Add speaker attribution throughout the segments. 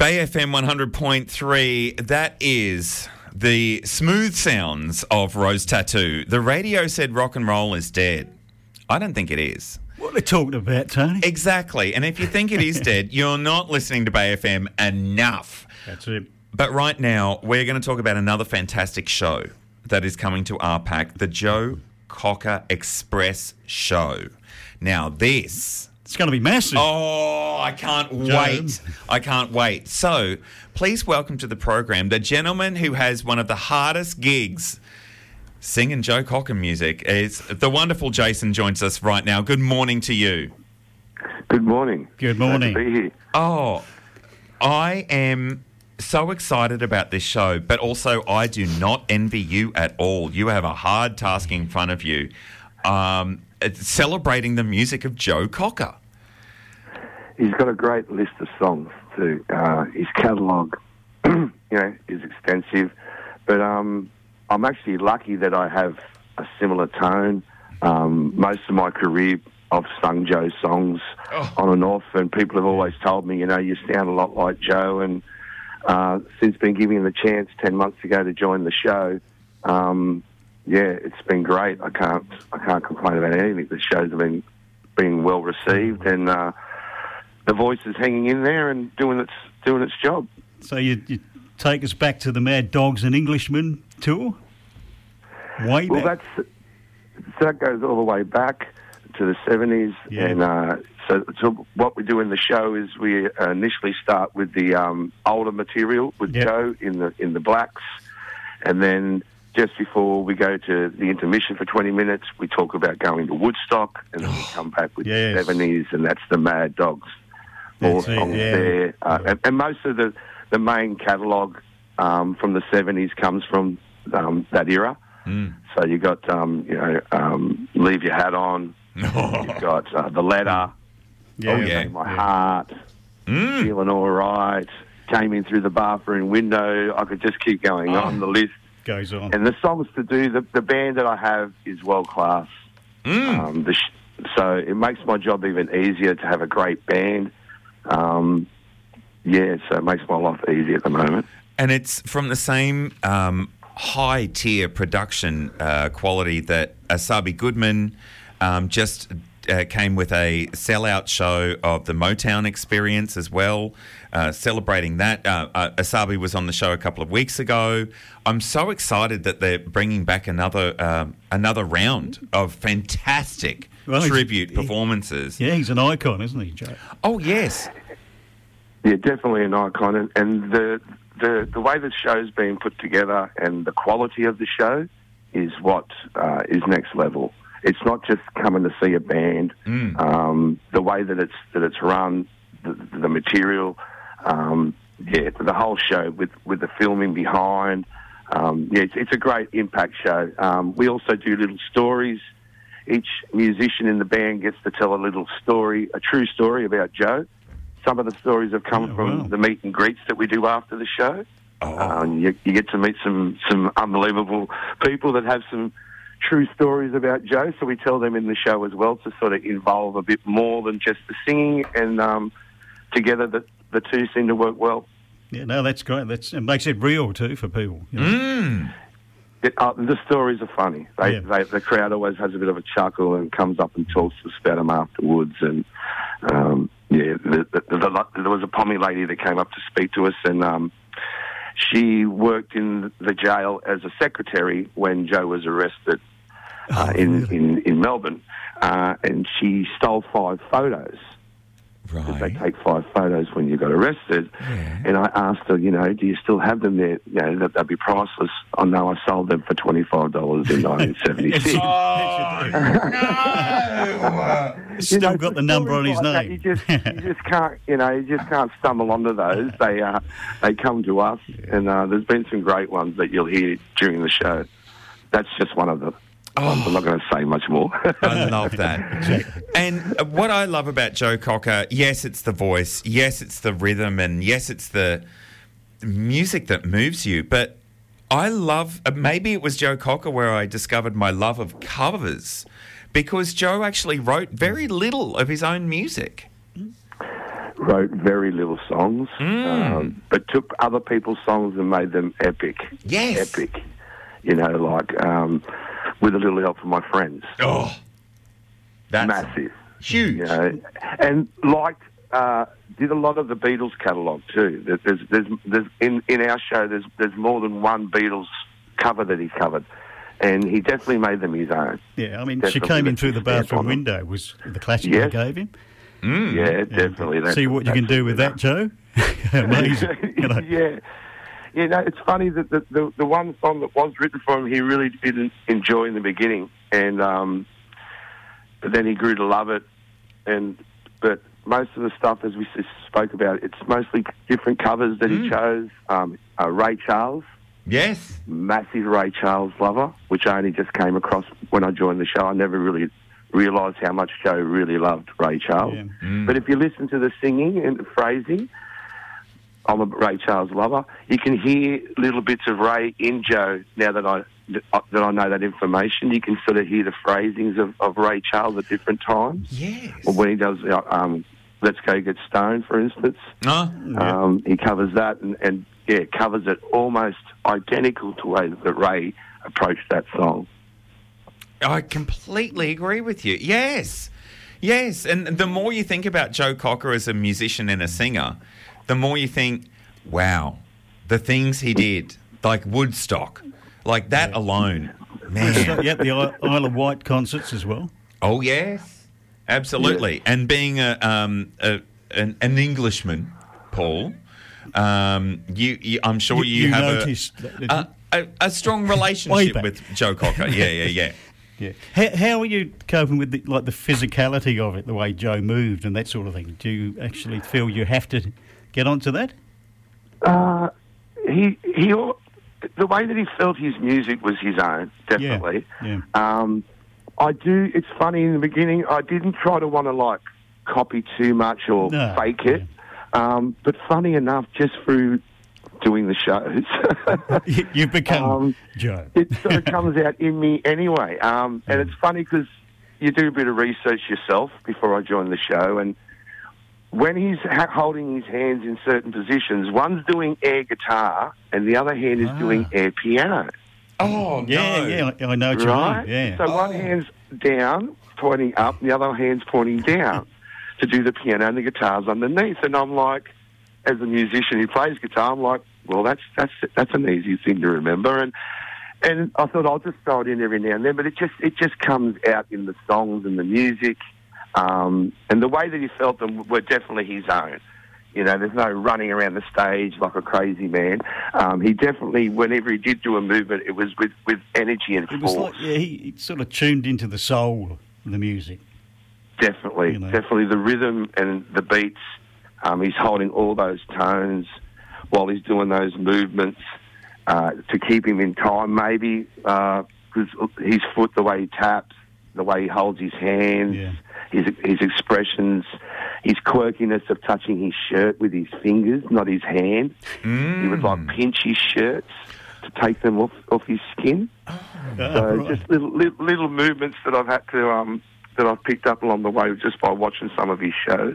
Speaker 1: Bay FM 100.3, that is the smooth sounds of Rose Tattoo. The radio said rock and roll is dead. I don't think it is.
Speaker 2: What are they talking about, Tony?
Speaker 1: Exactly. And if you think it is dead, you're not listening to Bay FM enough.
Speaker 2: That's it.
Speaker 1: But right now, we're going to talk about another fantastic show that is coming to RPAC, the Joe Cocker Express Show. Now, this...
Speaker 2: It's going to be massive.
Speaker 1: Oh, I can't wait. I can't wait. So, please welcome to the program the gentleman who has one of the hardest gigs singing Joe Cocker music. Is the wonderful Jason joins us right now. Good morning to you.
Speaker 3: Good morning.
Speaker 2: Good morning.
Speaker 3: Glad to be here.
Speaker 1: Oh, I am so excited about this show, but also I do not envy you at all. You have a hard task in front of you. Celebrating the music of Joe Cocker.
Speaker 3: He's got a great list of songs too. His catalogue, is extensive. But I'm actually lucky that I have a similar tone. Most of my career, I've sung Joe's songs on and off, and people have always told me, you sound a lot like Joe. And since been given the chance 10 months ago to join the show, it's been great. I can't complain about anything. The shows have been well received, and the voice is hanging in there and doing its job.
Speaker 2: So you take us back to the Mad Dogs and Englishmen tour? Way back.
Speaker 3: Well, that goes all the way back to the 70s, and so what we do in the show is we initially start with the older material with Joe in the blacks, and then just before we go to the intermission for 20 minutes, we talk about going to Woodstock, and then we come back with the 70s, and that's the Mad Dogs. All songs there. And most of the main catalogue from the 70s comes from that era. Mm. So you got, Leave Your Hat On. You've got The Letter. My Heart. Feeling All Right. Came In Through the Bathroom Window. I could just keep going on the list.
Speaker 2: Goes on.
Speaker 3: And the songs to do, the band that I have is world class. So it makes my job even easier to have a great band. So it makes my life easy at the moment.
Speaker 1: And it's from the same high-tier production quality that Asabi Goodman just came with a sellout show of the Motown Experience as well, celebrating that. Asabi was on the show a couple of weeks ago. I'm so excited that they're bringing back another round of fantastic tribute performances.
Speaker 2: He's an icon, isn't he, Joe?
Speaker 1: Oh, yes.
Speaker 3: Yeah, definitely an icon. And the way the show's being put together and the quality of the show is what is next level. It's not just coming to see a band. The way that it's run, the material, the whole show with the filming behind. It's a great impact show. We also do little stories. Each musician in the band gets to tell a little story, a true story about Joe. Some of the stories have come from the meet and greets that we do after the show. You get to meet some unbelievable people that have some true stories about Joe, so we tell them in the show as well to sort of involve a bit more than just the singing, and together the two seem to work well.
Speaker 2: Yeah, no, that's great. It makes it real too for people.
Speaker 3: The stories are funny. The crowd always has a bit of a chuckle and comes up and talks to us about them afterwards. And there was a Pommy lady that came up to speak to us, and she worked in the jail as a secretary when Joe was arrested in Melbourne, and she stole 5 photos.
Speaker 1: Right.
Speaker 3: Because they take 5 photos when you got arrested. Yeah. And I asked her, do you still have them there? They'd be priceless. Oh, no, I sold them for $25 in 1976.
Speaker 1: No!
Speaker 2: Still got the number on his name.
Speaker 3: You just can't stumble onto those. They come to us, and there's been some great ones that you'll hear during the show. That's just one of them. I'm not going to say much more.
Speaker 1: I love that. And what I love about Joe Cocker, yes, it's the voice, yes, it's the rhythm, and yes, it's the music that moves you. But I love, maybe it was Joe Cocker where I discovered my love of covers, because Joe actually wrote very little of his own music.
Speaker 3: wrote very little songs, but took other people's songs and made them epic.
Speaker 1: Yes.
Speaker 3: Epic. You know, like With a Little Help from My Friends.
Speaker 1: Oh, that's
Speaker 3: massive.
Speaker 1: huge.
Speaker 3: You know, and did a lot of the Beatles catalogue too. There's in our show there's more than one Beatles cover that he's covered, and he definitely made them his own.
Speaker 2: Yeah, I mean,
Speaker 3: Definitely
Speaker 2: She Came In Through the Bathroom Window was the classic I gave him.
Speaker 3: Yeah, definitely.
Speaker 2: See what you can do with that, Joe. Amazing. You know.
Speaker 3: Yeah. You know, it's funny that the one song that was written for him, he really didn't enjoy in the beginning, and but then he grew to love it. But most of the stuff, as we spoke about, it's mostly different covers that he chose. Ray Charles,
Speaker 1: Yes.
Speaker 3: massive Ray Charles lover, which I only just came across when I joined the show. I never really realised how much Joe really loved Ray Charles.
Speaker 2: Yeah.
Speaker 3: But if you listen to the singing and the phrasing, I'm a Ray Charles lover. You can hear little bits of Ray in Joe now that I know that information. You can sort of hear the phrasings of Ray Charles at different times.
Speaker 1: Yes.
Speaker 3: Or when he does Let's Go Get Stoned, for instance. He covers that and covers it almost identical to the way that Ray approached that song.
Speaker 1: I completely agree with you. Yes. Yes. And the more you think about Joe Cocker as a musician and a singer, the more you think, wow, the things he did, like Woodstock, like that alone, man.
Speaker 2: Yeah, the Isle of Wight concerts as well.
Speaker 1: Oh, yes. Absolutely. Yeah. And being an Englishman, Paul, I'm sure you have
Speaker 2: noticed
Speaker 1: a strong relationship with Joe Cocker. Yeah.
Speaker 2: Yeah. How are you coping with the physicality of it, the way Joe moved and that sort of thing? Do you actually feel you have to get onto that?
Speaker 3: The way that he felt his music was his own, definitely.
Speaker 2: Yeah.
Speaker 3: I do. It's funny, in the beginning, I didn't try to want to copy too much or fake it. But funny enough, just through doing the shows,
Speaker 2: you've become Joe.
Speaker 3: It sort of comes out in me anyway. And it's funny because you do a bit of research yourself before I joined the show, and when he's holding his hands in certain positions, one's doing air guitar and the other hand is doing air piano.
Speaker 1: Oh,
Speaker 2: yeah, I know what you mean. Yeah.
Speaker 3: So one hand's down, pointing up, and the other hand's pointing down to do the piano, and the guitar's underneath. And I'm like, as a musician who plays guitar, I'm like, well, that's an easy thing to remember. And I thought I'll just throw it in every now and then, but it just comes out in the songs and the music. And the way that he felt them were definitely his own. You know, there's no running around the stage like a crazy man. He definitely, whenever he did do a movement, it was with energy and force.
Speaker 2: It was like, he sort of tuned into the soul of the music.
Speaker 3: Definitely, definitely the rhythm and the beats. He's holding all those tones while he's doing those movements to keep him in time, maybe, because his foot, the way he taps, the way he holds his hands, his expressions, his quirkiness of touching his shirt with his fingers, not his hand. He would pinch his shirts to take them off his skin. Just little movements that I've had to that I've picked up along the way just by watching some of his shows.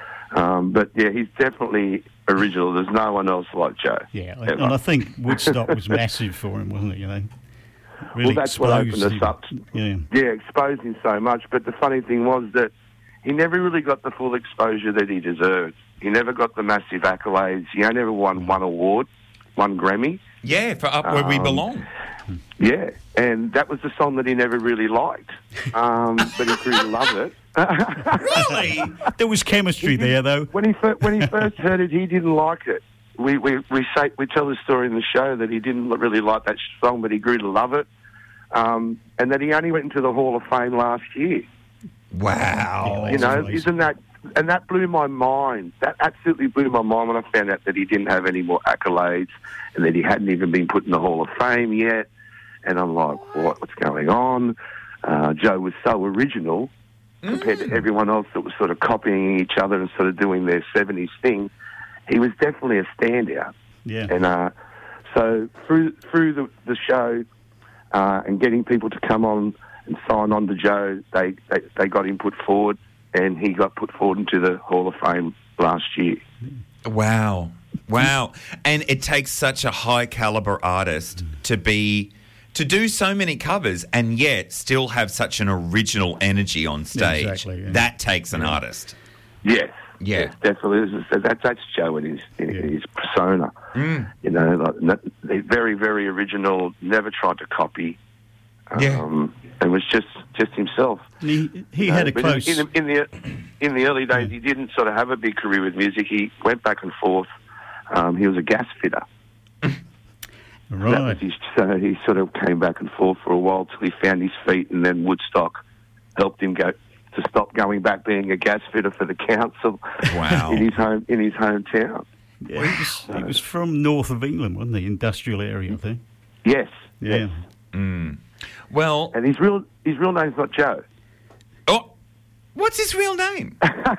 Speaker 3: But yeah, he's definitely original. There's no one else like Joe.
Speaker 2: Yeah, and I think Woodstock was massive for him, wasn't it? You know.
Speaker 3: Really that's what opened us up. Exposed him so much. But the funny thing was that he never really got the full exposure that he deserved. He never got the massive accolades. He only ever won one award, one Grammy.
Speaker 1: Yeah, for Up Where We Belong.
Speaker 3: Yeah, and that was the song that he never really liked. But he grew to love it.
Speaker 1: Really?
Speaker 2: There was chemistry there, though.
Speaker 3: When he first heard it, he didn't like it. We tell the story in the show that he didn't really like that song, but he grew to love it, and that he only went into the Hall of Fame last year.
Speaker 1: Wow!
Speaker 3: You know, isn't that? And that blew my mind. That absolutely blew my mind when I found out that he didn't have any more accolades, and that he hadn't even been put in the Hall of Fame yet. And I'm like, what's going on? Joe was so original compared to everyone else that was sort of copying each other and sort of doing their 70s thing. He was definitely a standout.
Speaker 2: Yeah.
Speaker 3: And so through the show and getting people to come on and sign on to Joe, they got him put forward, and he got put forward into the Hall of Fame last year.
Speaker 1: Wow. And it takes such a high caliber artist to do so many covers and yet still have such an original energy on stage.
Speaker 2: Exactly, yeah.
Speaker 1: That takes an artist.
Speaker 3: Yes.
Speaker 1: Yeah.
Speaker 3: Yes, definitely. That's Joe in his persona. You know, like, very, very original, never tried to copy. And was just himself.
Speaker 2: He had a close...
Speaker 3: In the early days, he didn't sort of have a big career with music. He went back and forth. He was a gas fitter.
Speaker 2: Right.
Speaker 3: So he sort of came back and forth for a while till he found his feet, and then Woodstock helped him to stop going back being a gas fitter for the council.
Speaker 1: Wow.
Speaker 3: in his hometown.
Speaker 2: Yeah, he was from north of England, wasn't he? Industrial area, I think.
Speaker 3: Yes.
Speaker 2: Yeah.
Speaker 3: Yes.
Speaker 1: Well,
Speaker 3: And his real name's not Joe.
Speaker 1: oh, what's his real name?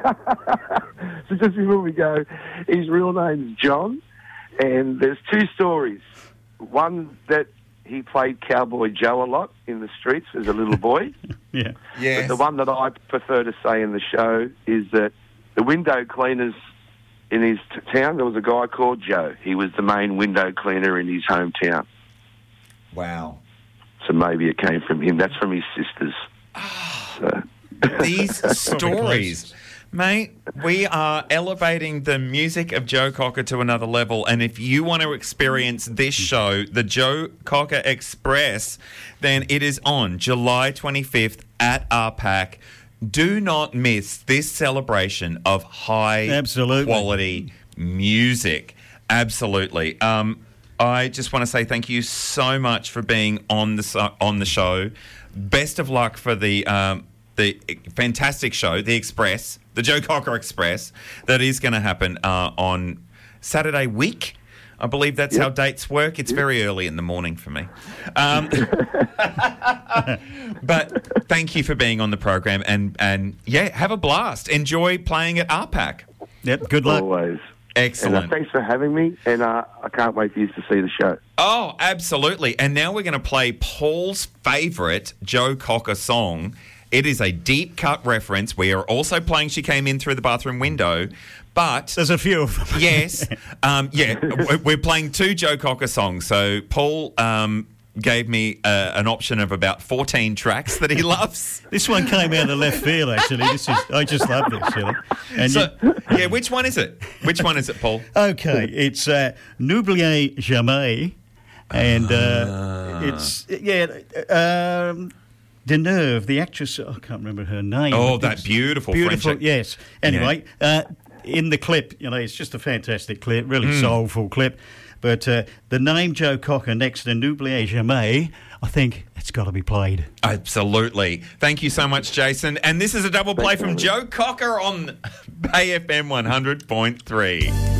Speaker 3: So just before we go, his real name's John, and there's two stories. One that he played Cowboy Joe a lot in the streets as a little boy.
Speaker 2: Yeah.
Speaker 1: Yes.
Speaker 3: But the one that I prefer to say in the show is that the window cleaners in his town, there was a guy called Joe. He was the main window cleaner in his hometown.
Speaker 1: Wow.
Speaker 3: So maybe it came from him. That's from his sisters. So.
Speaker 1: These stories, mate, we are elevating the music of Joe Cocker to another level. And if you want to experience this show, the Joe Cocker Express, then it is on July 25th at RPAC. Do not miss this celebration of high quality music. Absolutely. I just want to say thank you so much for being on the show. Best of luck for the fantastic show, The Express, the Joe Cocker Express, that is going to happen on Saturday week. I believe that's how dates work. It's very early in the morning for me. But thank you for being on the program and have a blast. Enjoy playing at RPAC.
Speaker 2: Yep, good luck.
Speaker 3: Always.
Speaker 1: Excellent.
Speaker 3: And thanks for having me, and I can't wait for you to see the show.
Speaker 1: Oh, absolutely. And now we're going to play Paul's favourite Joe Cocker song. It is a deep cut reference. We are also playing She Came In Through the Bathroom Window, but...
Speaker 2: There's a few of them.
Speaker 1: Yes. We're playing two Joe Cocker songs. So Paul gave me an option of about 14 tracks that he loves.
Speaker 2: This one came out of left field, actually. I just love this, you know. And
Speaker 1: which one is it? Which one is it, Paul?
Speaker 2: Okay, it's N'oubliez jamais, and it's Deneuve, the actress. I can't remember her name.
Speaker 1: Oh, that beautiful French.
Speaker 2: Yes. Anyway, in the clip, you know, it's just a fantastic clip, really soulful clip. But the name Joe Cocker next to N'oubliez jamais, I think it's got to be played.
Speaker 1: Absolutely. Thank you so much, Jason. And this is a double play from Joe Cocker on Bay FM 100.3.